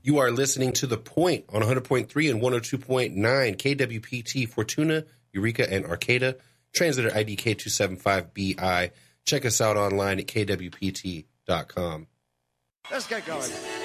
You are listening to The Point on 100.3 and 102.9 KWPT, Fortuna, Eureka, and Arcata. Translator ID K275BI. Check us out online at kwpt.com. Let's get going.